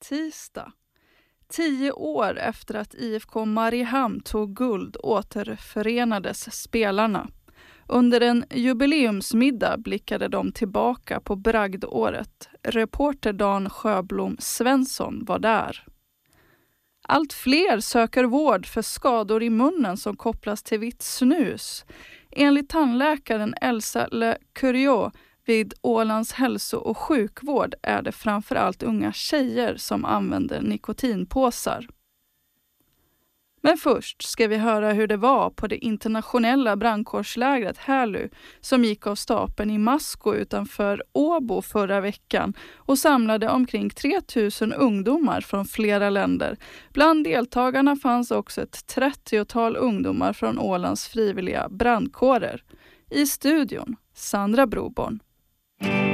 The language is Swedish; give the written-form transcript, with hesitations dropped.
Tisdag. 10 år efter att IFK Mariehamn tog guld återförenades spelarna. Under en jubileumsmiddag blickade de tillbaka på bragdåret. Reporter Dan Sjöblom Svensson var där. Allt fler söker vård för skador i munnen som kopplas till vitt snus. Enligt tandläkaren Elsa Le Curieux vid Ålands hälso- och sjukvård är det framförallt unga tjejer som använder nikotinpåsar. Men först ska vi höra hur det var på det internationella brandkårslägret Härly som gick av stapeln i Masko utanför Åbo förra veckan och samlade omkring 3000 ungdomar från flera länder. Bland deltagarna fanns också ett 30-tal ungdomar från Ålands frivilliga brandkårer. I studion, Sandra Broborn.